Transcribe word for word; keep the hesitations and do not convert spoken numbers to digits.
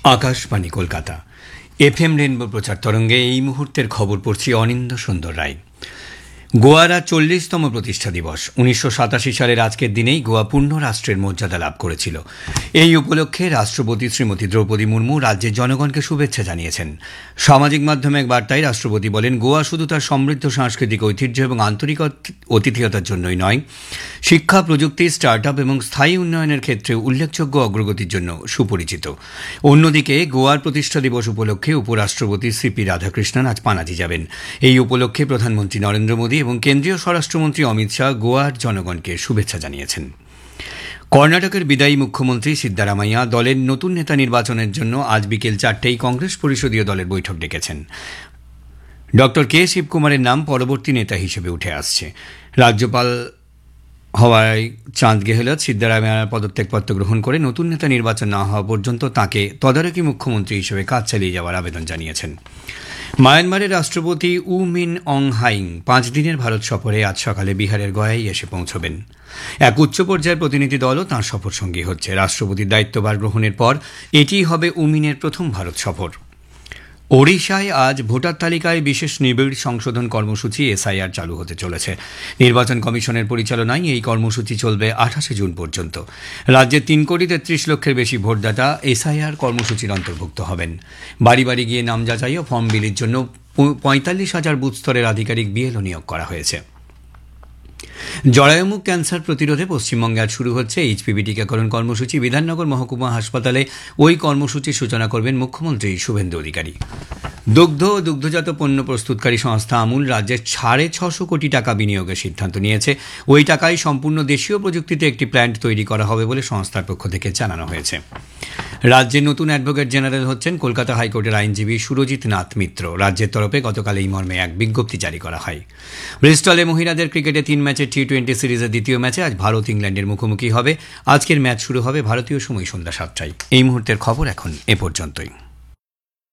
Akashvani Kolkata FM rainbow প্রচার তরঙ্গে এই মুহূর্তের খবর পড়ছি অনিন্দ সুন্দর রায়। গোয়ার আজ চল্লিশতম প্রতিষ্ঠা দিবস। উনিশশো সাতাশি সালের আজকের দিনেই গোয়া পূর্ণ রাষ্ট্রের মর্যাদা লাভ করেছিল। এই উপলক্ষে রাষ্ট্রপতি শ্রীমতী দ্রৌপদী মুর্মু রাজ্যের জনগণকে শুভেচ্ছা জানিয়েছেন। সামাজিক মাধ্যমে এক বার্তায় রাষ্ট্রপতি বলেন, গোয়া শুধু তার সমৃদ্ধ সাংস্কৃতিক ঐতিহ্য এবং আন্তরিক অতিথিয়তার জন্যই নয়, শিক্ষা, প্রযুক্তি, স্টার্ট আপ এবং স্থায়ী উন্নয়নের ক্ষেত্রে উল্লেখযোগ্য অগ্রগতির জন্য সুপরিচিত। অন্যদিকে গোয়ার প্রতিষ্ঠা দিবস উপলক্ষে উপরাষ্ট্রপতি সিপি রাধাকৃষ্ণন আজ পানাজি যাবেন। এই উপলক্ষে প্রধানমন্ত্রী নরেন্দ্র মোদী এবং কেন্দ্রীয় স্বরাষ্ট্রমন্ত্রী অমিত শাহ গোয়ার জনগণকে শুভেচ্ছা জানিয়েছেন। কর্ণাটকের বিদায়ী মুখ্যমন্ত্রী সিদ্দারামাইয়া দলের নতুন নেতা নির্বাচনের জন্য আজ বিকেল চারটেই কংগ্রেস পরিষদীয় দলের বৈঠক ডেকেছেন। ডক্টর কে শিবকুমারের নাম পরবর্তী নেতা হিসেবে উঠে আসছে। রাজ্যপাল হওয়ায় চাঁদ গেহলত সিদ্দারামাইয়ার পদত্যাগপত্র গ্রহণ করে নতুন নেতা নির্বাচন না হওয়া পর্যন্ত তাঁকে তদারকি মুখ্যমন্ত্রী হিসেবে কাজ চালিয়ে যাওয়ার আবেদন জানিয়েছেন। মায়ানমারের রাষ্ট্রপতি উ মিন অং হাইং পাঁচ দিনের ভারত সফরে আজ সকালে বিহারের গয়ায় এসে পৌঁছবেন। এক উচ্চ পর্যায়ের প্রতিনিধি দলও তাঁর সফর সঙ্গী হচ্ছে। রাষ্ট্রপতির দায়িত্বভার গ্রহণের পর এটিই হবে উ মিনের প্রথম ভারত সফর। ওড়িশায় আজ ভোটার তালিকায় বিশেষ নিবিড় সংশোধন কর্মসূচি এসআইআর চালু হতে চলেছে। নির্বাচন কমিশনের পরিচালনায় এই কর্মসূচি চলবে আঠাশে জুন পর্যন্ত। রাজ্যের তিন কোটি তেত্রিশ লক্ষের বেশি ভোটদাতা এসআইআর কর্মসূচির অন্তর্ভুক্ত হবেন। বাড়ি বাড়ি গিয়ে নাম যাচাই ও ফর্ম বিলির জন্য পঁয়তাল্লিশ হাজার বুথ স্তরের আধিকারিক বিএলও নিয়োগ করা হয়েছে। জরায়ুমুখ ক্যান্সার প্রতিরোধে পশ্চিমবঙ্গে আজ শুরু হচ্ছে এইচপিভি টিকাকরণ কর্মসূচি। বিধাননগর মহকুমা হাসপাতালে ওই কর্মসূচির সূচনা করবেন মুখ্যমন্ত্রী শুভেন্দু অধিকারী। দুগ্ধ ও দুগ্ধজাত পণ্য প্রস্তুতকারী সংস্থা আমুল রাজ্যের সাড়ে ছশো কোটি টাকা বিনিয়োগের সিদ্ধান্ত নিয়েছে। ওই টাকায় সম্পূর্ণ দেশীয় প্রযুক্তিতে একটি প্ল্যান্ট তৈরি করা হবে বলে সংস্থার পক্ষ থেকে জানানো হয়েছে। রাজ্যের নতুন অ্যাডভোকেট জেনারেল হচ্ছেন কলকাতা হাইকোর্টের আইনজীবী সুরজিৎ নাথ মিত্র। রাজ্যের তরফে গতকাল এই মর্মে এক বিজ্ঞপ্তি জারি করা হয়। ব্রিস্টলে মহিলাদের ক্রিকেটে তিন ম্যাচের টি টোয়েন্টি সিরিজের দ্বিতীয় ম্যাচে আজ ভারত ইংল্যান্ডের মুখোমুখি হবে। আজকের ম্যাচ শুরু হবে ভারতীয় সময় সন্ধ্যা সাতটায়। এই মুহূর্তের খবর এখন এ পর্যন্তই।